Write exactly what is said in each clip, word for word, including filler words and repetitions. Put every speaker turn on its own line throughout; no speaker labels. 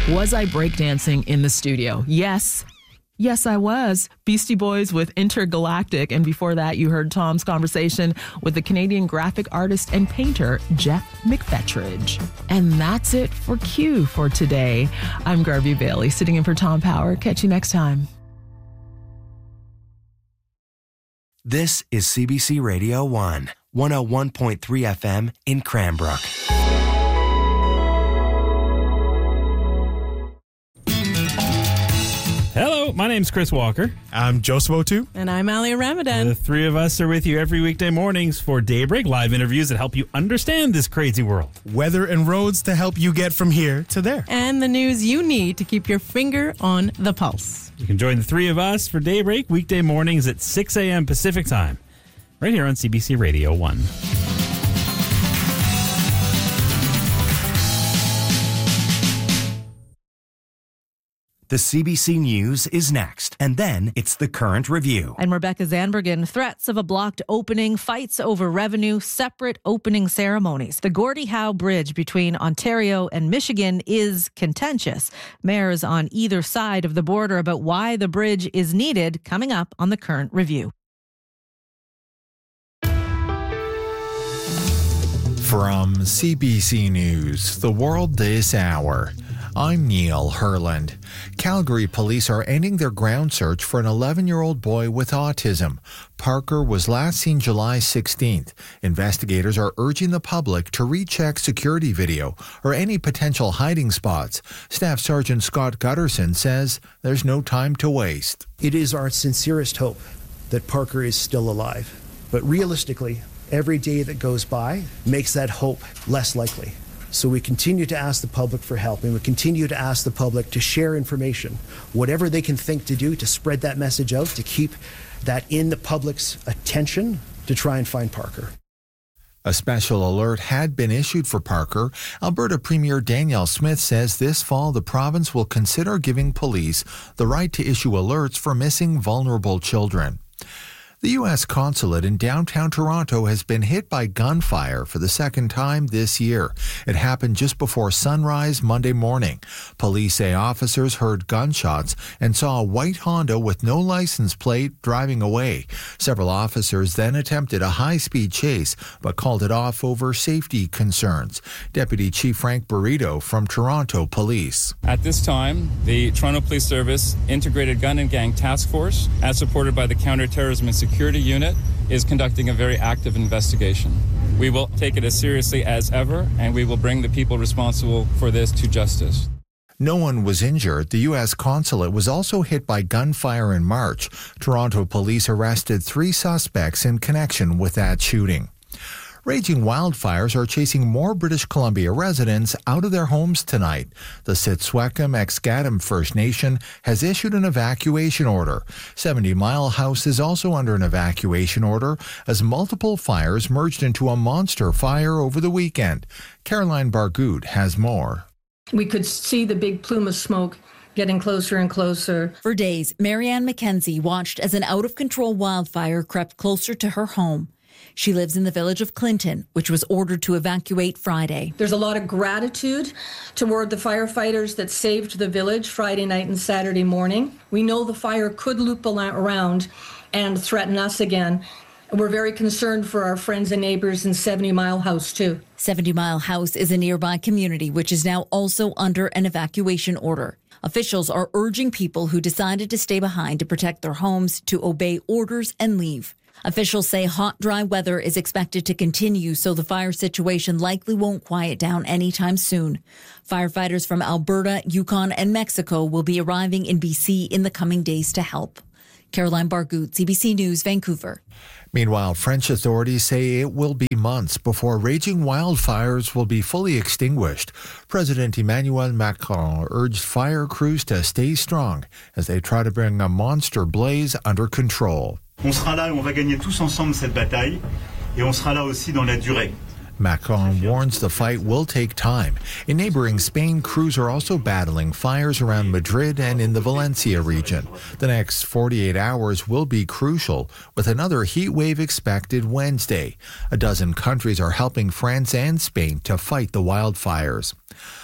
Was I breakdancing in the studio? Yes. Yes, I was. Beastie Boys with Intergalactic. And before that, you heard Tom's conversation with the Canadian graphic artist and painter, Jeff McFetridge. And that's it for Q for today. I'm Garvey Bailey, sitting in for Tom Power. Catch you next time.
This is C B C Radio one, one oh one point three F M in Cranbrook.
Hello, my name's Chris Walker.
I'm Joseph Otu.
And I'm Ali Ramadan.
The three of us are with you every weekday mornings for Daybreak, live interviews that help you understand this crazy world.
Weather and roads to help you get from here to there.
And the news you need to keep your finger on the pulse.
You can join the three of us for Daybreak weekday mornings at six a.m. Pacific time, right here on C B C Radio one.
The C B C News is next, and then it's the Current Review.
And Rebecca Zanbergen, threats of a blocked opening, fights over revenue, separate opening ceremonies. The Gordie Howe Bridge between Ontario and Michigan is contentious. Mayors on either side of the border about why the bridge is needed, coming up on the Current Review.
From C B C News, The World This Hour, I'm Neil Herland. Calgary police are ending their ground search for an eleven-year-old boy with autism. Parker was last seen July sixteenth. Investigators are urging the public to recheck security video or any potential hiding spots. Staff Sergeant Scott Gutterson says there's no time to waste.
It is our sincerest hope that Parker is still alive. But realistically, every day that goes by makes that hope less likely. So we continue to ask the public for help, and we continue to ask the public to share information, whatever they can think to do to spread that message out, to keep that in the public's attention to try and find Parker.
A special alert had been issued for Parker. Alberta Premier Danielle Smith says this fall the province will consider giving police the right to issue alerts for missing vulnerable children. The U S consulate in downtown Toronto has been hit by gunfire for the second time this year. It happened just before sunrise Monday morning. Police say officers heard gunshots and saw a white Honda with no license plate driving away. Several officers then attempted a high-speed chase but called it off over safety concerns. Deputy Chief Frank Burrito from Toronto Police.
At this time, the Toronto Police Service Integrated Gun and Gang Task Force, as supported by the Counterterrorism and Security Security Unit, is conducting a very active investigation. We will take it as seriously as ever, and we will bring the people responsible for this to justice.
No one was injured. The U S consulate was also hit by gunfire in March. Toronto police arrested three suspects in connection with that shooting. Raging wildfires are chasing more British Columbia residents out of their homes tonight. The Sitswecum-Excatum First Nation has issued an evacuation order. seventy Mile House is also under an evacuation order as multiple fires merged into a monster fire over the weekend. Caroline Bargood has more.
We could see the big plume of smoke getting closer and closer.
For days, Marianne McKenzie watched as an out-of-control wildfire crept closer to her home. She lives in the village of Clinton, which was ordered to evacuate Friday.
There's a lot of gratitude toward the firefighters that saved the village Friday night and Saturday morning. We know the fire could loop around and threaten us again. We're very concerned for our friends and neighbors in seventy Mile House, too.
seventy Mile House is a nearby community, which is now also under an evacuation order. Officials are urging people who decided to stay behind to protect their homes to obey orders and leave. Officials say hot, dry weather is expected to continue, so the fire situation likely won't quiet down anytime soon. Firefighters from Alberta, Yukon, and Mexico will be arriving in B C in the coming days to help. Caroline Bargood, C B C News, Vancouver.
Meanwhile, French authorities say it will be months before raging wildfires will be fully extinguished. President Emmanuel Macron urged fire crews to stay strong as they try to bring a monster blaze under control.
On sera là et on va gagner tous ensemble cette bataille et on sera là aussi dans la durée.
Macron warns the fight will take time. In neighboring Spain, crews are also battling fires around Madrid and in the Valencia region. The next forty-eight hours will be crucial, with another heat wave expected Wednesday. A dozen countries are helping France and Spain to fight the wildfires.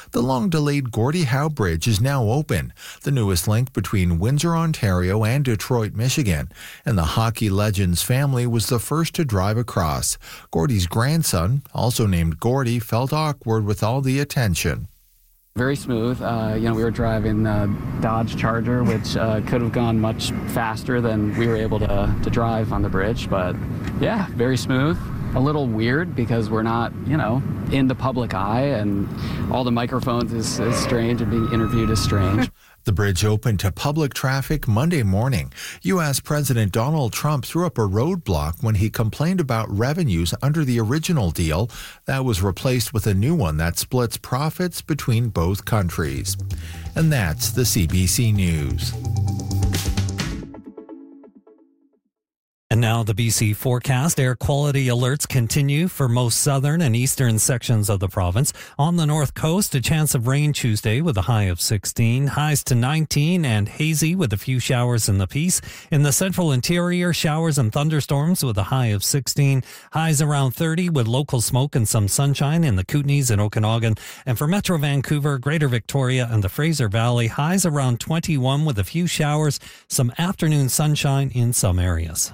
The long-delayed Gordie Howe Bridge is now open, the newest link between Windsor, Ontario and Detroit, Michigan. And the hockey legend's family was the first to drive across. Gordie's grandson, also named Gordie, felt awkward with all the attention.
Very smooth. Uh, you know, we were driving a Dodge Charger, which uh, could have gone much faster than we were able to, to drive on the bridge. But yeah, very smooth. A little weird because we're not, you know, in the public eye, and all the microphones is, is strange, and being interviewed is strange.
The bridge opened to public traffic Monday morning. U S President Donald Trump threw up a roadblock when he complained about revenues under the original deal that was replaced with a new one that splits profits between both countries. And that's the C B C News.
And now the B C forecast. Air quality alerts continue for most southern and eastern sections of the province. On the north coast, a chance of rain Tuesday with a high of sixteen, highs to nineteen, and hazy with a few showers in the Peace. In the central interior, showers and thunderstorms with a high of sixteen, highs around thirty with local smoke and some sunshine in the Kootenays and Okanagan. And for Metro Vancouver, Greater Victoria and the Fraser Valley, highs around twenty-one with a few showers, some afternoon sunshine in some areas.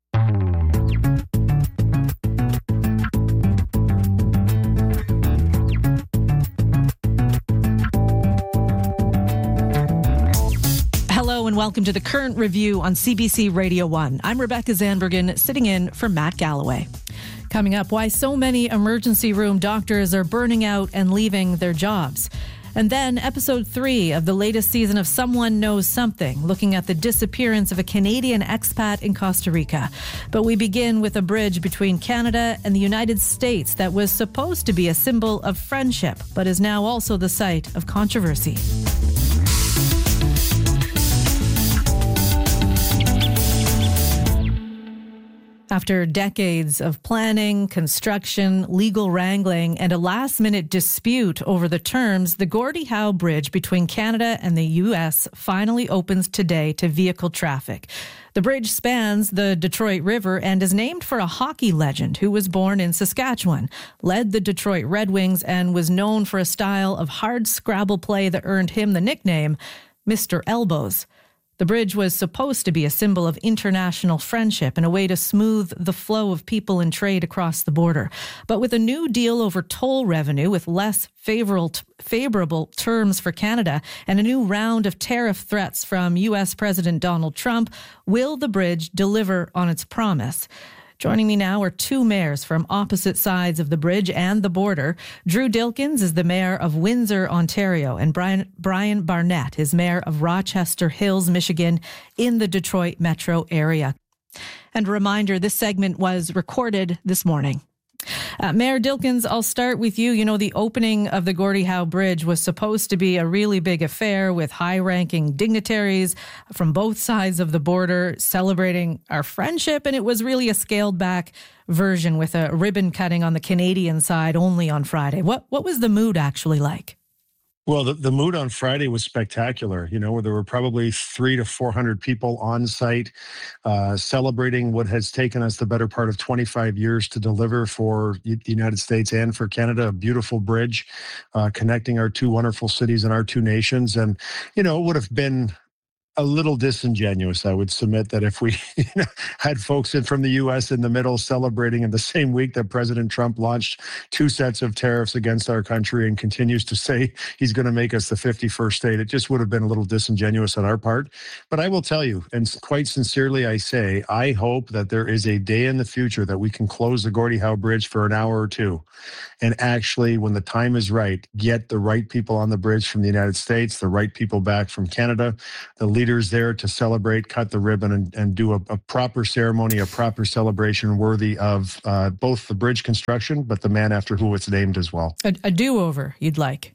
Hello and welcome to the Current Review on C B C Radio one. I'm Rebecca Zandbergen, sitting in for Matt Galloway. Coming up, why so many emergency room doctors are burning out and leaving their jobs. And then episode three of the latest season of Someone Knows Something, looking at the disappearance of a Canadian expat in Costa Rica. But we begin with a bridge between Canada and the United States that was supposed to be a symbol of friendship, but is now also the site of controversy. After decades of planning, construction, legal wrangling, and a last-minute dispute over the terms, the Gordie Howe Bridge between Canada and the U S finally opens today to vehicle traffic. The bridge spans the Detroit River and is named for a hockey legend who was born in Saskatchewan, led the Detroit Red Wings, and was known for a style of hard Scrabble play that earned him the nickname Mister Elbows. The bridge was supposed to be a symbol of international friendship and a way to smooth the flow of people and trade across the border. But with a new deal over toll revenue with less favorable, favorable terms for Canada and a new round of tariff threats from U S President Donald Trump, will the bridge deliver on its promise? Joining me now are two mayors from opposite sides of the bridge and the border. Drew Dilkens is the mayor of Windsor, Ontario, and Brian, Brian Barnett is mayor of Rochester Hills, Michigan, in the Detroit metro area. And a reminder, this segment was recorded this morning. Uh, Mayor Dilkens, I'll start with you. You know, the opening of the Gordie Howe Bridge was supposed to be a really big affair with high-ranking dignitaries from both sides of the border celebrating our friendship, and it was really a scaled-back version with a ribbon cutting on the Canadian side only on Friday. What what was the mood actually like?
Well, the, the mood on Friday was spectacular. You know, where there were probably three to four hundred people on site uh, celebrating what has taken us the better part of twenty-five years to deliver for the United States and for Canada, a beautiful bridge uh, connecting our two wonderful cities and our two nations. And, you know, it would have been a little disingenuous, I would submit, that if we you know, had folks in from the U S in the middle celebrating in the same week that President Trump launched two sets of tariffs against our country and continues to say he's going to make us the fifty-first state. It just would have been a little disingenuous on our part. But I will tell you, and quite sincerely I say, I hope that there is a day in the future that we can close the Gordie Howe Bridge for an hour or two and actually, when the time is right, get the right people on the bridge from the United States, the right people back from Canada, the leaders there to celebrate, cut the ribbon, and, and do a, a proper ceremony, a proper celebration worthy of uh, both the bridge construction, but the man after who it's named as well.
A, a do-over, you'd like?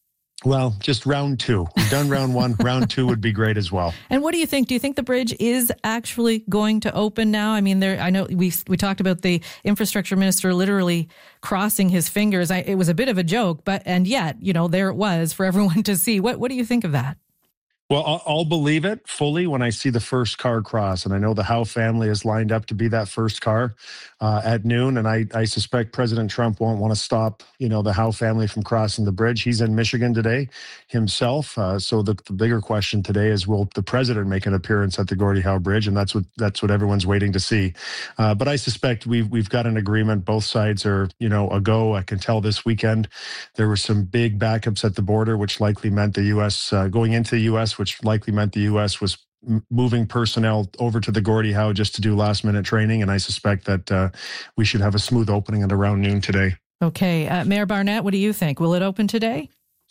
Well, just round two. We've done round one. Round two would be great as well.
And what do you think? Do you think the bridge is actually going to open now? I mean, there. I know we we talked about the infrastructure minister literally crossing his fingers. I, it was a bit of a joke, but and yet, you know, there it was for everyone to see. What What do you think of that?
Well, I'll, I'll believe it fully when I see the first car cross. And I know the Howe family is lined up to be that first car uh, at noon. And I, I suspect President Trump won't want to stop, you know, the Howe family from crossing the bridge. He's in Michigan today himself. Uh, so the, the bigger question today is, will the president make an appearance at the Gordie Howe Bridge? And that's what that's what everyone's waiting to see. Uh, but I suspect we've, we've got an agreement. Both sides are, you know, a go. I can tell this weekend there were some big backups at the border, which likely meant the U S uh, going into the U S, which likely meant the U S was moving personnel over to the Gordie Howe just to do last minute training. And I suspect that uh, we should have a smooth opening at around noon today.
Okay. Uh, Mayor Barnett, what do you think? Will it open today?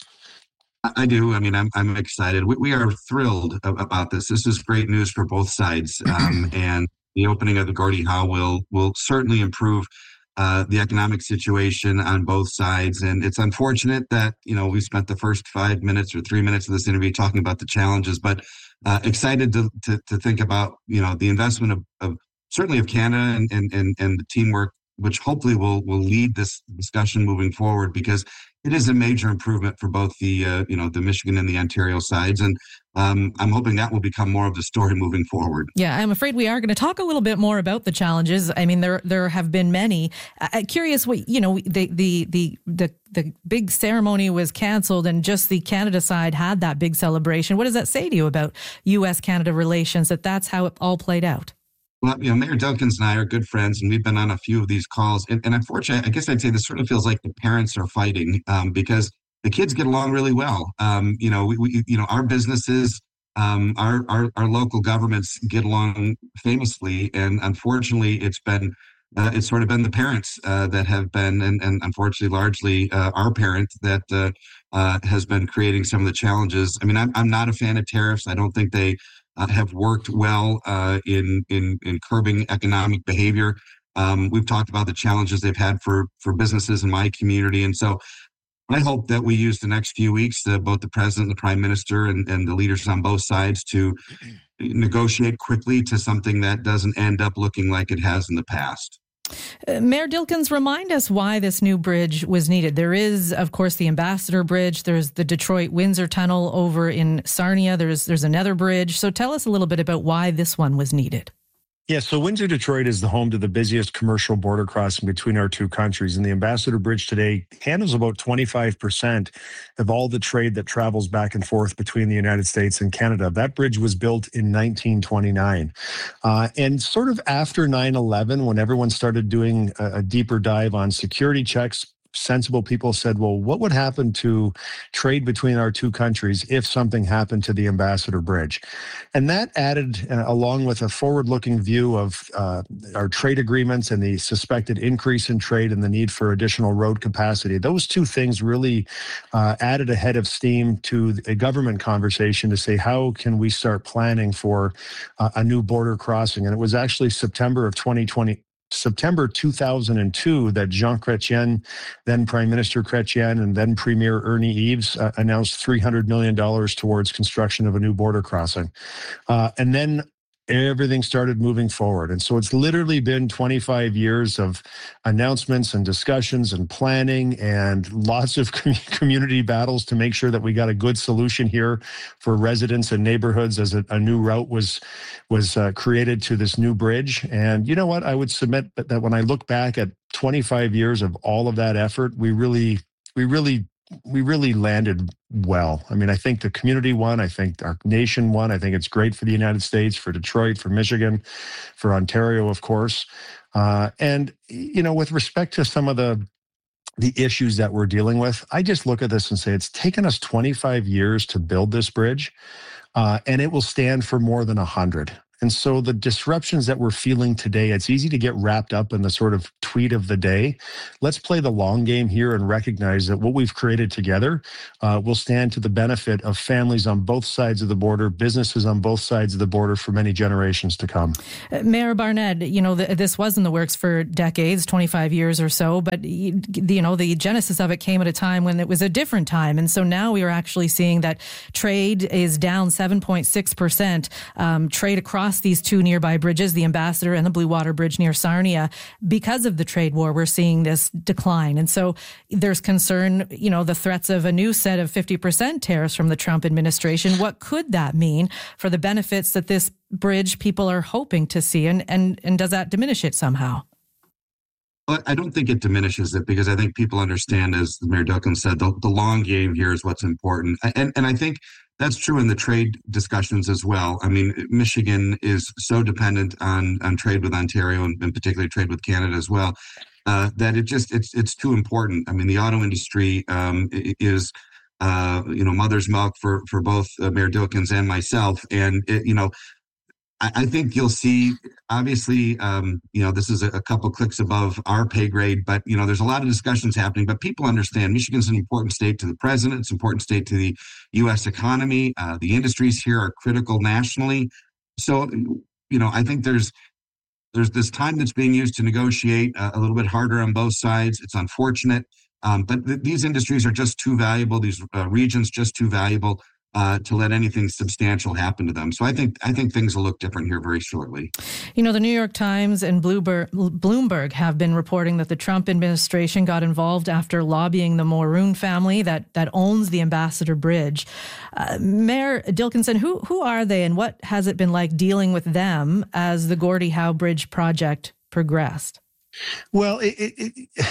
I do. I mean, I'm I'm excited. We, we are thrilled about this. This is great news for both sides. Um, and the opening of the Gordie Howe will will certainly improve Uh, the economic situation on both sides. And it's unfortunate that, you know, we spent the first five minutes or three minutes of this interview talking about the challenges, but uh, excited to, to to think about, you know, the investment of, of certainly of Canada and, and, and, and the teamwork, which hopefully will will lead this discussion moving forward, because it is a major improvement for both the, uh, you know, the Michigan and the Ontario sides. And um, I'm hoping that will become more of the story moving forward.
Yeah, I'm afraid we are going to talk a little bit more about the challenges. I mean, there there have been many. Uh, curious what, you know, the, the, the, the, the big ceremony was canceled and just the Canada side had that big celebration. What does that say to you about U S Canada relations, that that's how it all played out?
Well, you know, Mayor Dilkens and I are good friends, and we've been on a few of these calls. And, and unfortunately, I guess I'd say this sort of feels like the parents are fighting um, because the kids get along really well. Um, you know, we, we, you know, our businesses, um, our, our our local governments get along famously, and unfortunately, it's been uh, it's sort of been the parents uh, that have been, and, and unfortunately, largely uh, our parent that uh, uh, has been creating some of the challenges. I mean, I'm I'm not a fan of tariffs. I don't think they Uh, have worked well uh, in, in in curbing economic behavior. Um, we've talked about the challenges they've had for for businesses in my community, and so I hope that we use the next few weeks, uh, both the president, the prime minister, and, and the leaders on both sides, to negotiate quickly to something that doesn't end up looking like it has in the past.
Uh, Mayor Dilkens, remind us why this new bridge was needed. There is, of course, the Ambassador Bridge. There's the Detroit-Windsor Tunnel over in Sarnia. There's there's another bridge. So tell us a little bit about why this one was needed.
Yeah, so Windsor, Detroit is the home to the busiest commercial border crossing between our two countries. And the Ambassador Bridge today handles about twenty-five percent of all the trade that travels back and forth between the United States and Canada. That bridge was built in nineteen twenty-nine. Uh, and sort of after nine eleven, when everyone started doing a, a deeper dive on security checks, sensible people said, well, what would happen to trade between our two countries if something happened to the Ambassador Bridge? And that added, uh, along with a forward-looking view of uh, our trade agreements and the suspected increase in trade and the need for additional road capacity, those two things really uh, added a head of steam to a government conversation to say, how can we start planning for uh, a new border crossing? And it was actually September of twenty twenty. September two thousand two that Jean Chrétien, then Prime Minister Chrétien, and then Premier Ernie Eves uh, announced three hundred million dollars towards construction of a new border crossing. Uh, and then everything started moving forward. And so it's literally been twenty-five years of announcements and discussions and planning and lots of community battles to make sure that we got a good solution here for residents and neighborhoods as a, a new route was was uh, created to this new bridge. And you know what? I would submit that, that when I look back at twenty-five years of all of that effort, we really, we really we really landed well. I mean, I think the community won. I think our nation won. I think it's great for the United States, for Detroit, for Michigan, for Ontario, of course. Uh, and, you know, with respect to some of the the issues that we're dealing with, I just look at this and say it's taken us twenty-five years to build this bridge, uh, and it will stand for more than one hundred. And so the disruptions that we're feeling today, it's easy to get wrapped up in the sort of tweet of the day. Let's play the long game here and recognize that what we've created together uh, will stand to the benefit of families on both sides of the border, businesses on both sides of the border for many generations to come.
Uh, Mayor Barnett, you know, the, this was in the works for decades, twenty-five years or so, but, you, you know, the genesis of it came at a time when it was a different time. And so now we are actually seeing that trade is down seven point six percent. Um, trade across across these two nearby bridges, the Ambassador and the Blue Water Bridge near Sarnia. Because of the trade war, we're seeing this decline. And so there's concern, you know, the threats of a new set of fifty percent tariffs from the Trump administration. What could that mean for the benefits that this bridge people are hoping to see? And, and, and does that diminish it somehow?
Well, I don't think it diminishes it, because I think people understand, as Mayor Dilkens said, the, the long game here is what's important. And, and I think that's true in the trade discussions as well. I mean, Michigan is so dependent on, on trade with Ontario, and, and particularly trade with Canada as well, uh, that it just, it's, it's too important. I mean, the auto industry um, is, uh, you know, mother's milk for, for both uh, Mayor Dilkens and myself. And, it, you know, I think you'll see, obviously, um, you know, this is a, a couple clicks above our pay grade, but, you know, there's a lot of discussions happening, but people understand Michigan's an important state to the president. It's an important state to the U S economy. Uh, the industries here are critical nationally. So, you know, I think there's there's this time that's being used to negotiate uh, a little bit harder on both sides. It's unfortunate, um, but th- these industries are just too valuable. These uh, regions just too valuable Uh, to let anything substantial happen to them. So I think I think things will look different here very shortly.
You know, the New York Times and Bloomberg, Bloomberg have been reporting that the Trump administration got involved after lobbying the Mulroon family that that owns the Ambassador Bridge. Uh, Mayor Dilkenson, who who are they, and what has it been like dealing with them as the Gordie Howe Bridge project progressed?
Well, it, it, it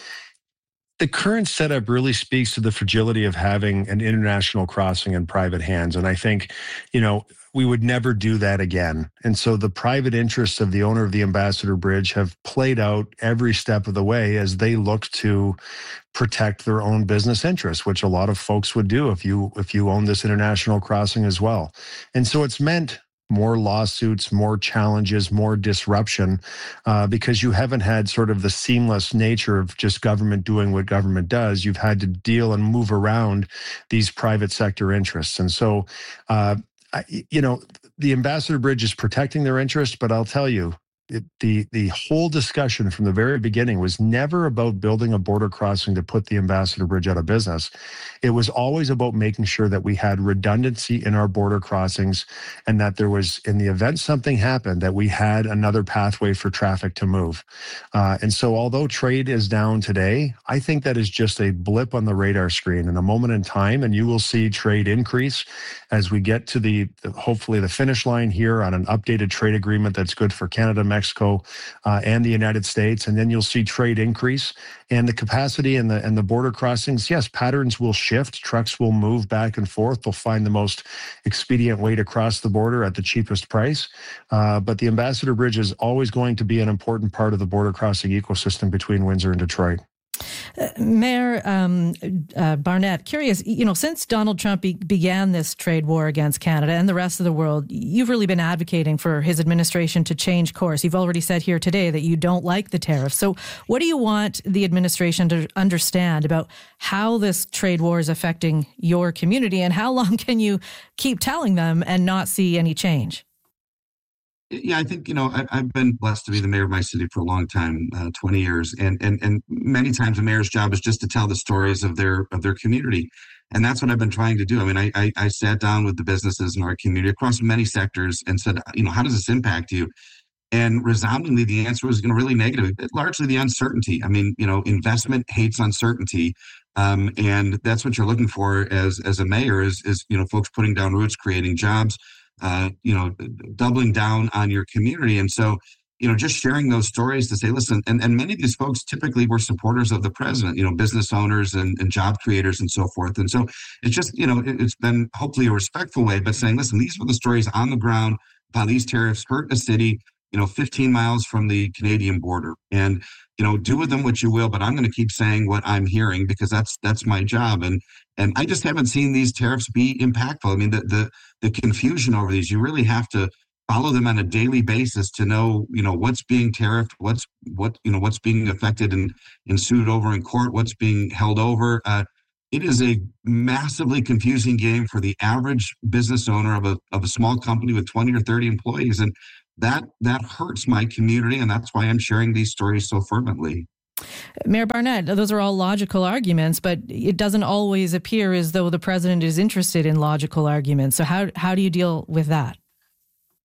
the current setup really speaks to the fragility of having an international crossing in private hands. And I think, you know, we would never do that again. And so the private interests of the owner of the Ambassador Bridge have played out every step of the way as they look to protect their own business interests, which a lot of folks would do if you if you own this international crossing as well. And so it's meant more lawsuits, more challenges, more disruption, uh, because you haven't had sort of the seamless nature of just government doing what government does. You've had to deal and move around these private sector interests. And so, uh, I, you know, the Ambassador Bridge is protecting their interests, but I'll tell you, It, the the whole discussion from the very beginning was never about building a border crossing to put the Ambassador Bridge out of business. It was always about making sure that we had redundancy in our border crossings, and that there was, in the event something happened, that we had another pathway for traffic to move. Uh, and so although trade is down today, I think that is just a blip on the radar screen in a moment in time, and you will see trade increase as we get to the, hopefully the finish line here on an updated trade agreement that's good for Canada, Mexico, uh, and the United States, and then you'll see trade increase, and the capacity and the and the border crossings. Yes, patterns will shift. Trucks will move back and forth. They'll find the most expedient way to cross the border at the cheapest price. Uh, but the Ambassador Bridge is always going to be an important part of the border crossing ecosystem between Windsor and Detroit.
Uh, Mayor um, uh, Barnett, curious, you know, since Donald Trump be- began this trade war against Canada and the rest of the world, you've really been advocating for his administration to change course. You've already said here today that you don't like the tariffs. So what do you want the administration to understand about how this trade war is affecting your community, and how long can you keep telling them and not see any change?
Yeah, I think, you know, I, I've been blessed to be the mayor of my city for a long time, uh, twenty years. And, and, and many times a mayor's job is just to tell the stories of their, of their community. And that's what I've been trying to do. I mean, I, I, I sat down with the businesses in our community across many sectors and said, you know, how does this impact you? And resoundingly, the answer was, you know, really negative. Largely the uncertainty. I mean, you know, investment hates uncertainty. Um, and that's what you're looking for as, as a mayor is, is, you know, folks putting down roots, creating jobs, uh, you know, doubling down on your community. And so, you know, just sharing those stories to say, listen, and, and many of these folks typically were supporters of the president, you know, business owners and, and job creators and so forth. And so it's just, you know, it, it's been hopefully a respectful way, but saying, listen, these were the stories on the ground, how these tariffs hurt a city, you know, fifteen miles from the Canadian border. And, you know, do with them what you will, but I'm going to keep saying what I'm hearing because that's that's my job. And and I just haven't seen these tariffs be impactful. I mean, the the the confusion over these, you really have to follow them on a daily basis to know, you know, what's being tariffed, what's what, you know, what's being affected and, and sued over in court, what's being held over. Uh, it is a massively confusing game for the average business owner of a of a small company with twenty or thirty employees. And that that hurts my community. And that's why I'm sharing these stories so fervently.
Mayor Barnett, those are all logical arguments, but it doesn't always appear as though the president is interested in logical arguments. So how how do you deal with that?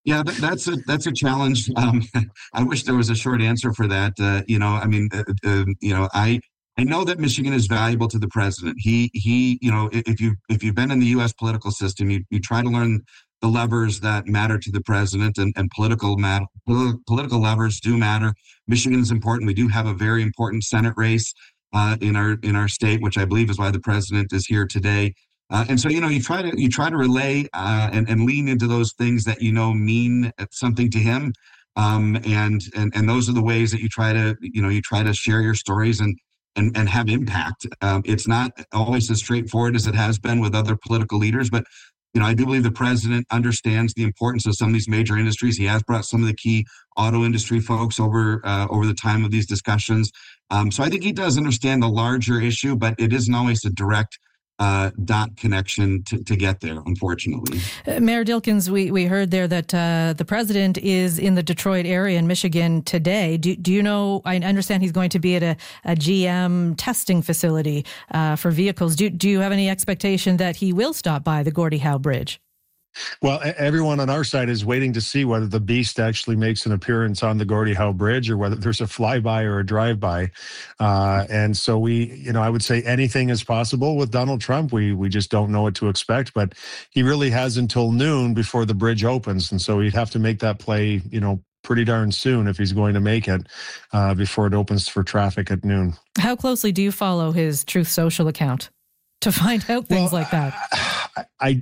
Yeah, that, that's a that's a challenge. Um, I wish there was a short answer for that. Uh, you know, I mean, uh, uh, you know, I I know that Michigan is valuable to the president. He he, you know, if you if you've been in the U S political system, you you try to learn the levers that matter to the president, and, and political mat- political levers do matter. Michigan is important. We do have a very important Senate race uh, in our in our state, which I believe is why the president is here today. Uh, and so, you know, you try to you try to relay uh, and, and lean into those things that, you know, mean something to him. Um, and, and, and those are the ways that you try to, you know, you try to share your stories and, and, and have impact. Um, it's not always as straightforward as it has been with other political leaders, but, you know, I do believe the president understands the importance of some of these major industries. He has brought some of the key auto industry folks over, uh, over the time of these discussions. Um, so I think he does understand the larger issue, but it isn't always a direct Uh, dot connection to, to get there, unfortunately.
Uh, Mayor Dilkens, we, we heard there that uh, the president is in the Detroit area in Michigan today. Do, do you know, I understand he's going to be at a, a G M testing facility uh, for vehicles. Do, do you have any expectation that he will stop by the Gordie Howe Bridge?
Well, everyone on our side is waiting to see whether the Beast actually makes an appearance on the Gordie Howe Bridge or whether there's a flyby or a drive-by. Uh, and so we, you know, I would say anything is possible with Donald Trump. We we just don't know what to expect, but he really has until noon before the bridge opens. And so he'd have to make that play, you know, pretty darn soon if he's going to make it uh, before it opens for traffic at noon.
How closely do you follow his Truth Social account to find out things well, like that?
I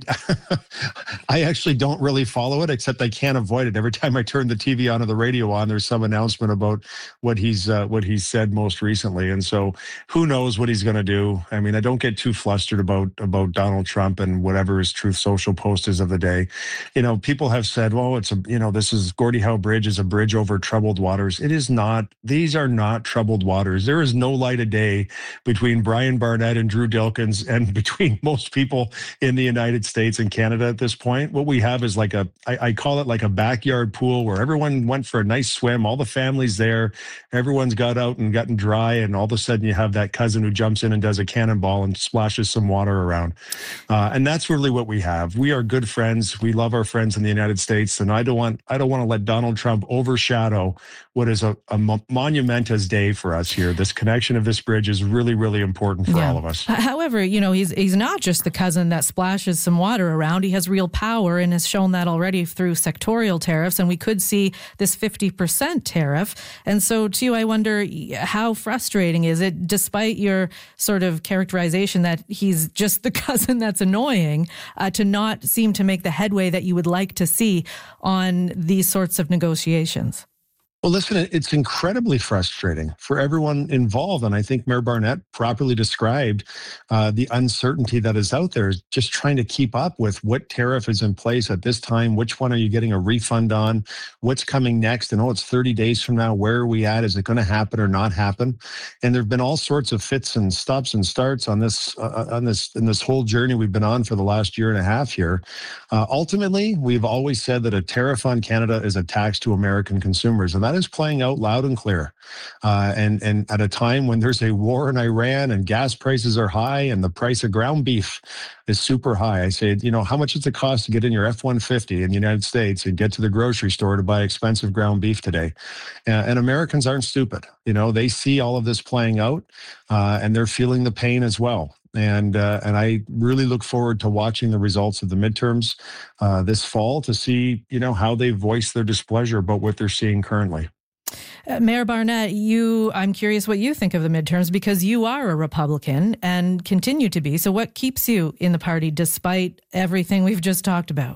I actually don't really follow it, except I can't avoid it. Every time I turn the T V on or the radio on, there's some announcement about what he's uh, what he's said most recently, and so who knows what he's going to do? I mean, I don't get too flustered about about Donald Trump and whatever his Truth Social post is of the day. You know, people have said, "Well, it's a you know, this is Gordie Howe Bridge is a bridge over troubled waters." It is not. These are not troubled waters. There is no light of day between Brian Barnett and Drew Dilkens, and between most people in the United States and Canada at this point. What we have is like a, I, I call it like a backyard pool where everyone went for a nice swim, all the family's there, everyone's got out and gotten dry, and all of a sudden you have that cousin who jumps in and does a cannonball and splashes some water around. Uh, and that's really what we have. We are good friends. We love our friends in the United States, and I don't want, I don't want to let Donald Trump overshadow what is a, a monumentous day for us here. This connection of this bridge is really, really important for yeah. all of us.
However, you know, he's he's not just the cousin that splashes some water around. He has real power and has shown that already through sectorial tariffs, and we could see this fifty percent tariff. And so, too, I wonder how frustrating is it, despite your sort of characterization that he's just the cousin that's annoying, uh, to not seem to make the headway that you would like to see on these sorts of negotiations?
Well, listen, it's incredibly frustrating for everyone involved. And I think Mayor Barnett properly described uh, the uncertainty that is out there, just trying to keep up with what tariff is in place at this time. Which one are you getting a refund on? What's coming next? And oh, it's thirty days from now. Where are we at? Is it going to happen or not happen? And there have been all sorts of fits and stops and starts on this, uh, on this, in this whole journey we've been on for the last year and a half here. Uh, ultimately, we've always said that a tariff on Canada is a tax to American consumers. And that is playing out loud and clear. Uh, and, and at a time when there's a war in Iran and gas prices are high and the price of ground beef is super high. I say, you know, how much does it cost to get in your F one fifty in the United States and get to the grocery store to buy expensive ground beef today? Uh, and Americans aren't stupid. You know, they see all of this playing out uh, and they're feeling the pain as well. And uh, and I really look forward to watching the results of the midterms uh, this fall to see, you know, how they voice their displeasure about what they're seeing currently.
Uh, Mayor Barnett, you, I'm curious what you think of the midterms, because you are a Republican and continue to be. So what keeps you in the party despite everything we've just talked about?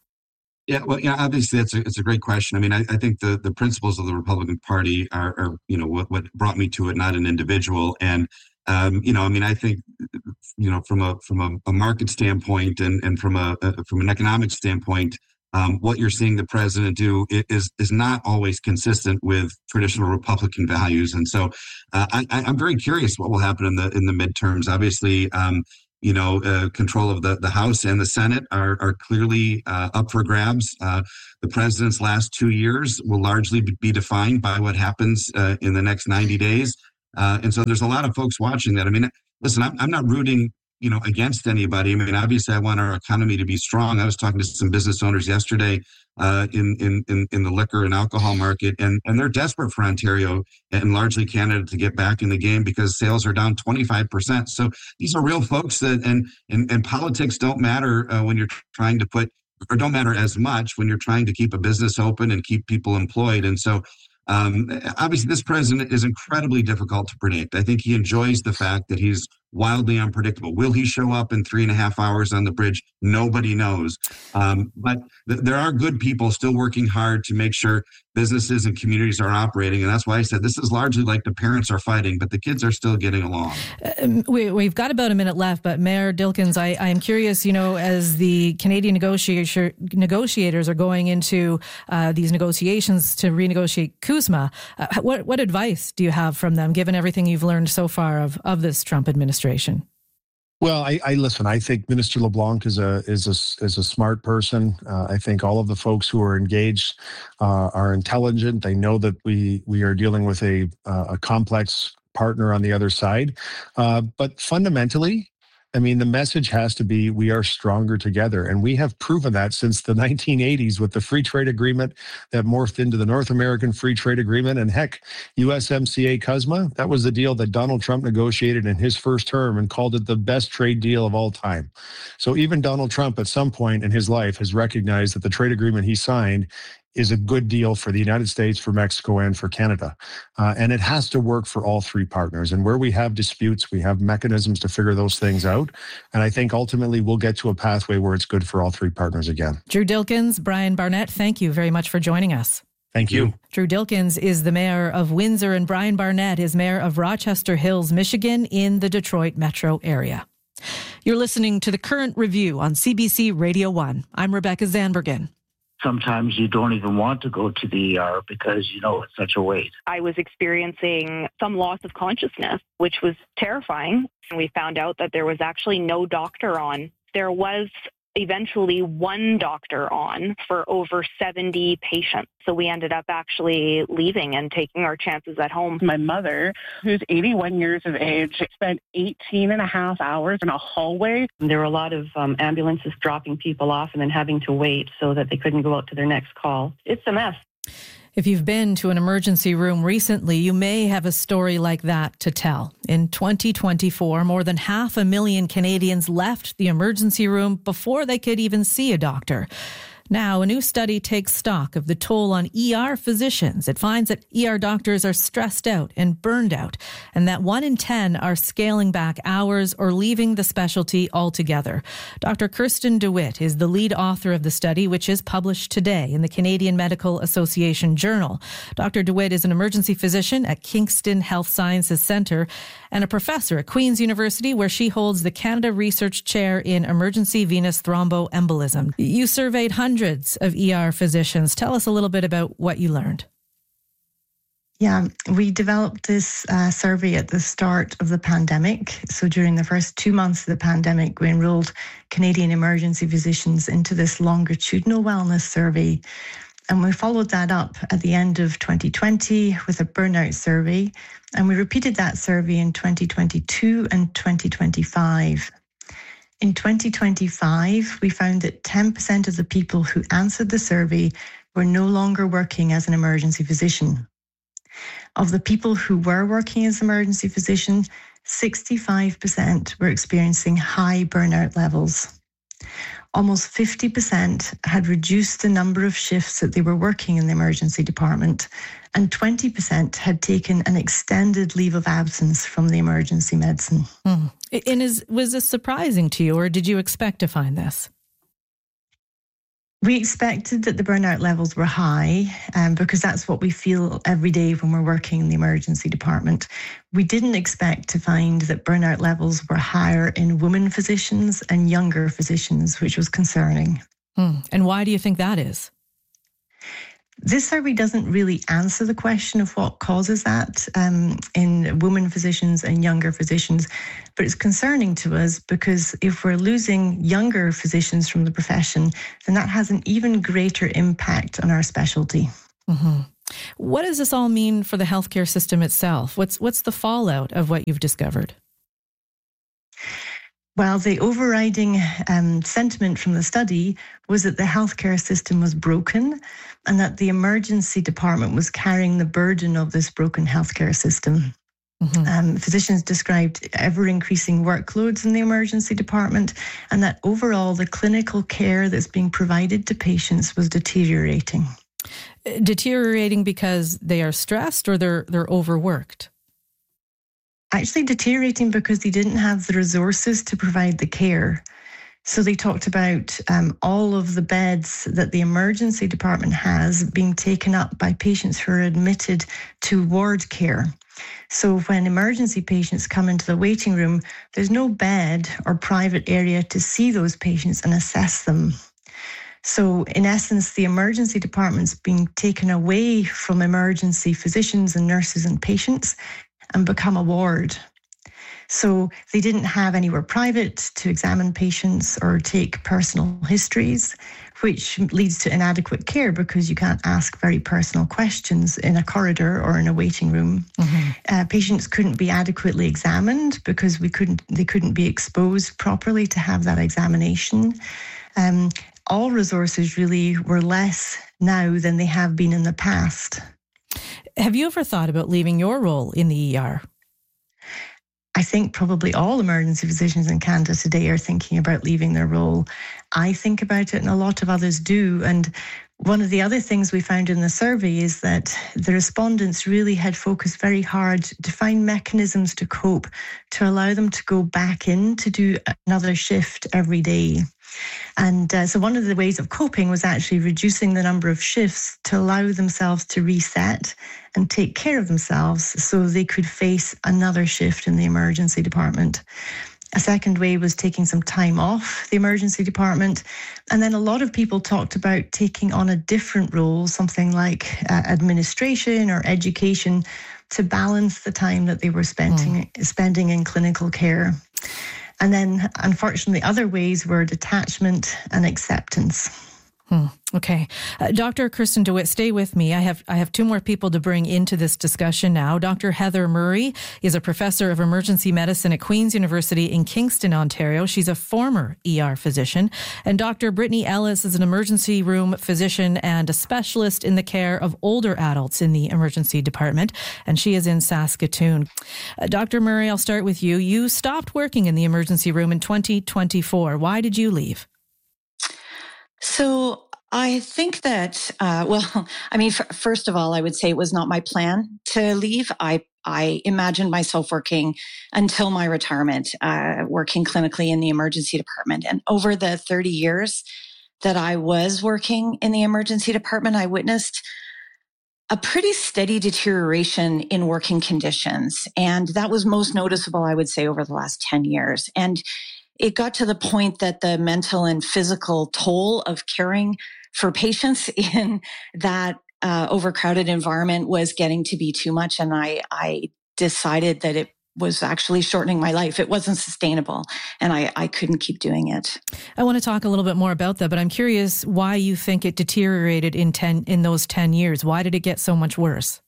Yeah, well, yeah, obviously it's a, it's a great question. I mean, I, I think the, the principles of the Republican Party are, are you know, what, what brought me to it, not an individual. And Um, you know, I mean, I think, you know, from a from a, a market standpoint and, and from a, a from an economic standpoint, um, what you're seeing the president do is is not always consistent with traditional Republican values. And so uh, I, I'm very curious what will happen in the in the midterms. Obviously, um, you know, uh, control of the, the House and the Senate are, are clearly uh, up for grabs. Uh, the president's last two years will largely be defined by what happens uh, in the next ninety days. Uh, and so there's a lot of folks watching that. I mean, listen, I'm, I'm not rooting you know, against anybody. I mean, obviously, I want our economy to be strong. I was talking to some business owners yesterday uh, in, in in in the liquor and alcohol market, and and they're desperate for Ontario and largely Canada to get back in the game because sales are down twenty-five percent. So these are real folks that, and and, and politics don't matter uh, when you're trying to put, or don't matter as much when you're trying to keep a business open and keep people employed. And so Um, obviously, this president is incredibly difficult to predict. I think he enjoys the fact that he's wildly unpredictable. Will he show up in three and a half hours on the bridge? Nobody knows. Um, but th- there are good people still working hard to make sure businesses and communities are operating. And that's why I said this is largely like the parents are fighting, but the kids are still getting along.
Um, we, we've got about a minute left, but Mayor Dilkens, I, I am curious, you know, as the Canadian negotiator, negotiators are going into uh, these negotiations to renegotiate CUSMA, uh, what, what advice do you have from them, given everything you've learned so far of, of this Trump administration?
Well, I, I listen. I think Minister LeBlanc is a is a is a smart person. Uh, I think all of the folks who are engaged uh, are intelligent. They know that we we are dealing with a uh, a complex partner on the other side. Uh, but fundamentally, I mean, the message has to be we are stronger together. And we have proven that since the nineteen eighties with the free trade agreement that morphed into the North American Free Trade Agreement. And heck, U S M C A CUSMA, that was the deal that Donald Trump negotiated in his first term and called it the best trade deal of all time. So even Donald Trump at some point in his life has recognized that the trade agreement he signed is a good deal for the United States, for Mexico, and for Canada. Uh, and it has to work for all three partners. And where we have disputes, we have mechanisms to figure those things out. And I think ultimately we'll get to a pathway where it's good for all three partners again.
Drew Dilkens, Brian Barnett, thank you very much for joining us.
Thank you.
Drew Dilkens is the mayor of Windsor, and Brian Barnett is mayor of Rochester Hills, Michigan, in the Detroit metro area. You're listening to The Current Review on C B C Radio one. I'm Rebecca Zandbergen.
Sometimes you don't even want to go to the E R because you know it's such a wait.
I was experiencing some loss of consciousness, which was terrifying. And we found out that there was actually no doctor on. There was eventually one doctor on for over seventy patients. So we ended up actually leaving and taking our chances at home.
My mother, who's eighty-one years of age, spent eighteen and a half hours in a hallway.
There were a lot of um, ambulances dropping people off and then having to wait so that they couldn't go out to their next call. It's a mess.
If you've been to an emergency room recently, you may have a story like that to tell. In twenty twenty-four, more than half a million Canadians left the emergency room before they could even see a doctor. Now, a new study takes stock of the toll on E R physicians. It finds that E R doctors are stressed out and burned out, and that one in ten are scaling back hours or leaving the specialty altogether. Doctor Kirsten DeWitt is the lead author of the study, which is published today in the Canadian Medical Association Journal. Doctor DeWitt is an emergency physician at Kingston Health Sciences Centre and a professor at Queen's University, where she holds the Canada Research Chair in Emergency Venous Thromboembolism. You surveyed hundreds of E R physicians. Tell us a little bit about what you learned.
Yeah, we developed this uh, survey at the start of the pandemic. So during the first two months of the pandemic, we enrolled Canadian emergency physicians into this longitudinal wellness survey. And we followed that up at the end of twenty twenty with a burnout survey. And we repeated that survey in twenty twenty-two and twenty twenty-five. In twenty twenty-five, we found that ten percent of the people who answered the survey were no longer working as an emergency physician. Of the people who were working as an emergency physician, sixty-five percent were experiencing high burnout levels. Almost fifty percent had reduced the number of shifts that they were working in the emergency department, and twenty percent had taken an extended leave of absence from the emergency medicine.
Mm. And is, was this surprising to you, or did you expect to find this?
We expected that the burnout levels were high um, because that's what we feel every day when we're working in the emergency department. We didn't expect to find that burnout levels were higher in women physicians and younger physicians, which was concerning.
Hmm. And why do you think that is?
This survey doesn't really answer the question of what causes that um, in women physicians and younger physicians, but it's concerning to us because if we're losing younger physicians from the profession, then that has an even greater impact on our specialty.
Mm-hmm. What does this all mean for the healthcare system itself? What's what's the fallout of what you've discovered?
Well, the overriding um, sentiment from the study was that the healthcare system was broken and that the emergency department was carrying the burden of this broken healthcare system. Mm-hmm. Um, physicians described ever-increasing workloads in the emergency department and that overall the clinical care that's being provided to patients was deteriorating.
Deteriorating because they are stressed or they're they're overworked?
Actually deteriorating because they didn't have the resources to provide the care. So they talked about um, all of the beds that the emergency department has being taken up by patients who are admitted to ward care. So when emergency patients come into the waiting room, there's no bed or private area to see those patients and assess them. So in essence, the emergency department's being taken away from emergency physicians and nurses and patients and become a ward. So they didn't have anywhere private to examine patients or take personal histories, which leads to inadequate care because you can't ask very personal questions in a corridor or in a waiting room. Mm-hmm. Uh, patients couldn't be adequately examined because we couldn't, they couldn't be exposed properly to have that examination. Um, all resources really were less now than they have been in the past.
Have you ever thought about leaving your role in the E R?
I think probably all emergency physicians in Canada today are thinking about leaving their role. I think about it and a lot of others do. And one of the other things we found in the survey is that the respondents really had focused very hard to find mechanisms to cope, to allow them to go back in to do another shift every day. And uh, so one of the ways of coping was actually reducing the number of shifts to allow themselves to reset and take care of themselves so they could face another shift in the emergency department. A second way was taking some time off the emergency department. And then a lot of people talked about taking on a different role, something like uh, administration or education, to balance the time that they were spending, mm. spending in clinical care. And then, unfortunately, other ways were detachment and acceptance.
Hmm. Okay. Uh, Doctor Kirsten DeWitt, stay with me. I have I have two more people to bring into this discussion now. Doctor Heather Murray is a professor of emergency medicine at Queen's University in Kingston, Ontario. She's a former E R physician. And Doctor Brittany Ellis is an emergency room physician and a specialist in the care of older adults in the emergency department. And she is in Saskatoon. Uh, Doctor Murray, I'll start with you. You stopped working in the emergency room in twenty twenty-four. Why did you leave?
So I think that, uh, well, I mean, f- first of all, I would say it was not my plan to leave. I I imagined myself working until my retirement, uh, working clinically in the emergency department. And over the thirty years that I was working in the emergency department, I witnessed a pretty steady deterioration in working conditions. And that was most noticeable, I would say, over the last ten years. And it got to the point that the mental and physical toll of caring for patients in that uh, overcrowded environment was getting to be too much. And I, I decided that it was actually shortening my life. It wasn't sustainable, and I, I couldn't keep doing it.
I want to talk a little bit more about that, but I'm curious why you think it deteriorated in ten in those ten years. Why did it get so much worse?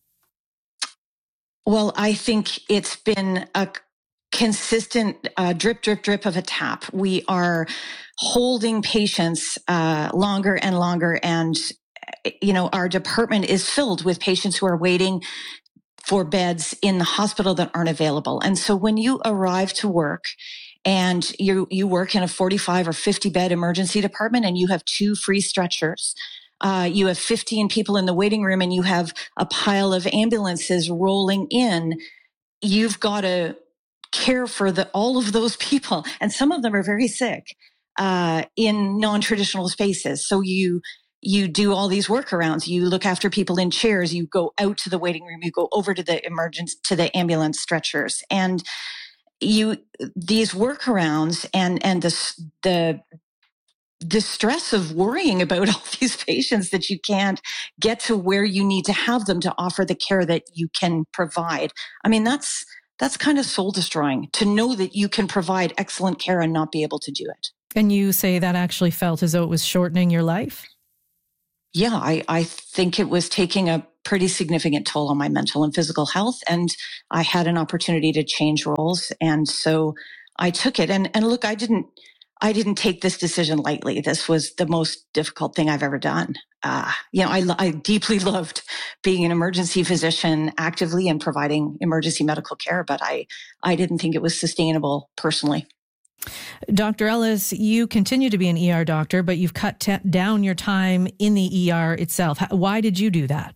Well, I think it's been a consistent uh, drip, drip, drip of a tap. We are holding patients uh, longer and longer. And, you know, our department is filled with patients who are waiting for beds in the hospital that aren't available. And so when you arrive to work and you, you work in a forty-five or fifty bed emergency department and you have two free stretchers, uh, you have fifteen people in the waiting room and you have a pile of ambulances rolling in, you've got to care for the, all of those people. And some of them are very sick, uh, in non-traditional spaces. So you, you do all these workarounds. You look after people in chairs. You go out to the waiting room. You go over to the emergency, to the ambulance stretchers. And you, these workarounds and, and the, the, the stress of worrying about all these patients that you can't get to where you need to have them to offer the care that you can provide. I mean, that's, That's kind of soul destroying to know that you can provide excellent care and not be able to do it.
And you say that actually felt as though it was shortening your life?
Yeah, I, I think it was taking a pretty significant toll on my mental and physical health. And I had an opportunity to change roles. And so I took it. And, and look, I didn't, I didn't take this decision lightly. This was the most difficult thing I've ever done. Uh, you know, I, I deeply loved being an emergency physician actively and providing emergency medical care, but I, I didn't think it was sustainable personally.
Doctor Ellis, you continue to be an E R doctor, but you've cut t- down your time in the E R itself. Why did you do that?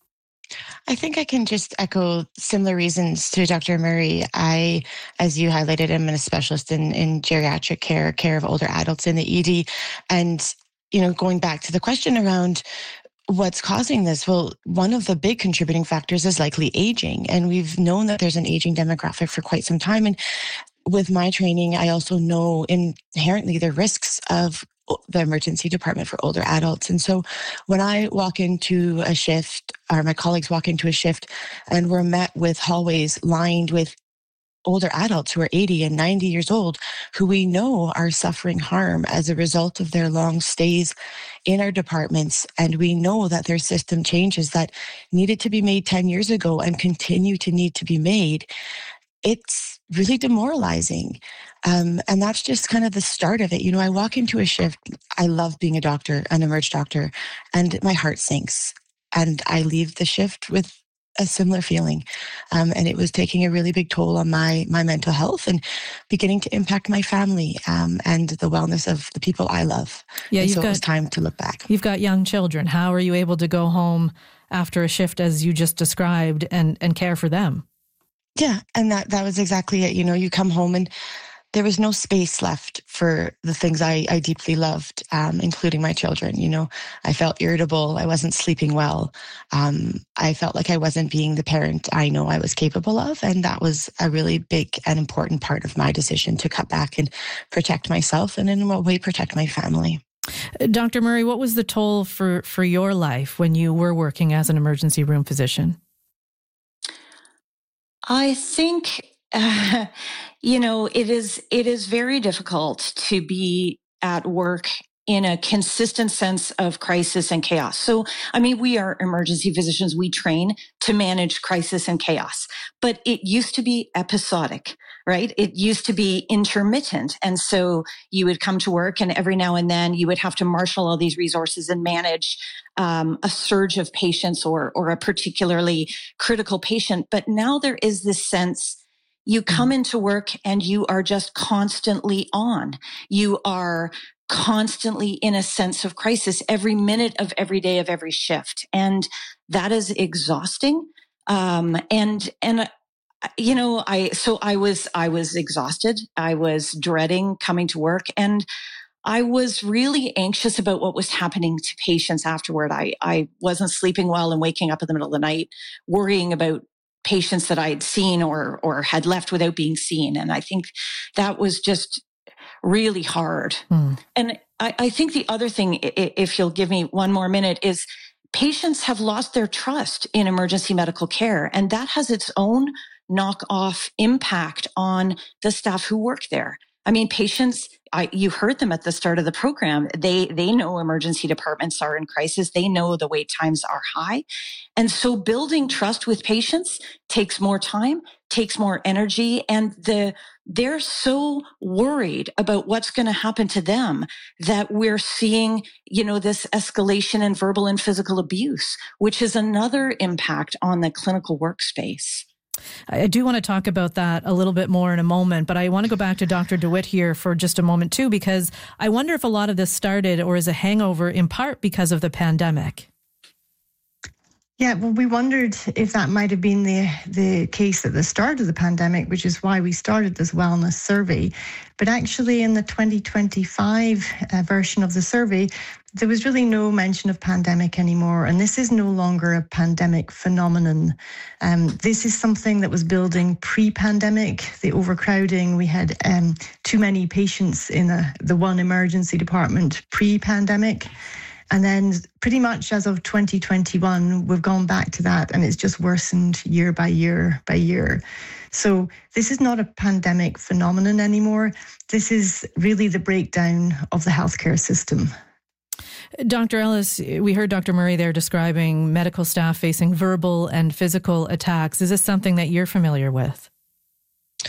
I think I can just echo similar reasons to Doctor Murray. I, as you highlighted, am a specialist in, in geriatric care, care of older adults in the E D. And, you know, going back to the question around what's causing this, well, one of the big contributing factors is likely aging. And we've known that there's an aging demographic for quite some time. And with my training, I also know inherently the risks of the emergency department for older adults. And so when I walk into a shift, or my colleagues walk into a shift, and we're met with hallways lined with older adults who are eighty and ninety years old, who we know are suffering harm as a result of their long stays in our departments. And we know that there's system changes that needed to be made ten years ago and continue to need to be made. It's really demoralizing. Um, and that's just kind of the start of it. You know, I walk into a shift. I love being a doctor, an emerge doctor, and my heart sinks. And I leave the shift with a similar feeling. Um, and it was taking a really big toll on my my mental health and beginning to impact my family um, and the wellness of the people I love.
Yeah,
and
you've
so
got,
it was time to look back.
You've got young children. How are you able to go home after a shift, as you just described, and, and care for them?
Yeah, and that, that was exactly it. You know, you come home and there was no space left for the things I, I deeply loved, um, including my children. You know, I felt irritable. I wasn't sleeping well. Um, I felt like I wasn't being the parent I know I was capable of. And that was a really big and important part of my decision to cut back and protect myself and in a way protect my family.
Doctor Murray, what was the toll for, for your life when you were working as an emergency room physician?
I think, uh, you know, it is it is very difficult to be at work in a consistent sense of crisis and chaos. So, I mean, we are emergency physicians. We train to manage crisis and chaos, but it used to be episodic, right? It used to be intermittent. And so you would come to work and every now and then you would have to marshal all these resources and manage um, a surge of patients or, or a particularly critical patient. But now there is this sense you come into work and you are just constantly on. You are constantly in a sense of crisis every minute of every day of every shift. And that is exhausting. Um, and, and, you know, I, so I was, I was exhausted. I was dreading coming to work and I was really anxious about what was happening to patients afterward. I, I wasn't sleeping well and waking up in the middle of the night, worrying about patients that I had seen or, or had left without being seen. And I think that was just really hard. Mm. And I, I think the other thing, if you'll give me one more minute, is patients have lost their trust in emergency medical care. And that has its own knock-off impact on the staff who work there. I mean, patients, I, you heard them at the start of the program. They, they know emergency departments are in crisis. They know the wait times are high. And so building trust with patients takes more time, takes more energy. And the, they're so worried about what's going to happen to them that we're seeing, you know, this escalation in verbal and physical abuse, which is another impact on the clinical workspace.
I do want to talk about that a little bit more in a moment, but I want to go back to Doctor DeWitt here for just a moment too, because I wonder if a lot of this started or is a hangover in part because of the pandemic.
Yeah, well, we wondered if that might have been the the case at the start of the pandemic, which is why we started this wellness survey. But actually, in the twenty twenty-five uh, version of the survey, there was really no mention of pandemic anymore. And this is no longer a pandemic phenomenon. Um, this is something that was building pre-pandemic, the overcrowding. We had um, too many patients in a, the one emergency department pre-pandemic. And then pretty much as of twenty twenty-one, we've gone back to that and it's just worsened year by year by year. So this is not a pandemic phenomenon anymore. This is really the breakdown of the healthcare system.
Doctor Ellis, we heard Doctor Murray there describing medical staff facing verbal and physical attacks. Is this something that you're familiar with?